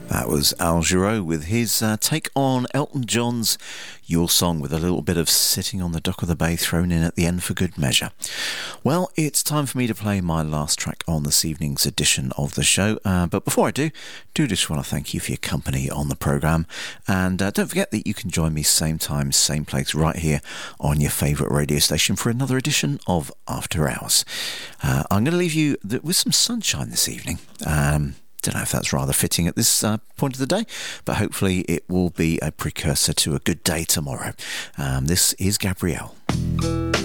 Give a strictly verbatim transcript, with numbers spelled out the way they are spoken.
That was Al Jarreau with his uh, take on Elton John's Your Song, with a little bit of Sitting on the Dock of the Bay thrown in at the end for good measure. Well, it's time for me to play my last track on this evening's edition of the show. Uh, but before I do, do just want to thank you for your company on the programme. And uh, don't forget that you can join me same time, same place, right here on your favourite radio station for another edition of After Hours. Uh, I'm going to leave you th- with some sunshine this evening. Um... Don't know if that's rather fitting at this uh, point of the day, but hopefully it will be a precursor to a good day tomorrow. Um, this is Gabrielle.